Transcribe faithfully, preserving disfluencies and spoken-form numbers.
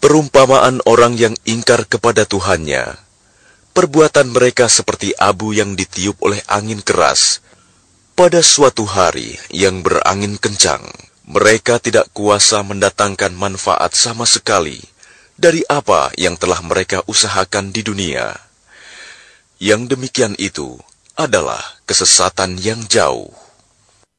Perumpamaan orang yang ingkar kepada Tuhannya, perbuatan mereka seperti abu yang ditiup oleh angin keras. Pada suatu hari yang berangin kencang, mereka tidak kuasa mendatangkan manfaat sama sekali dari apa yang telah mereka usahakan di dunia. Yang demikian itu adalah kesesatan yang jauh.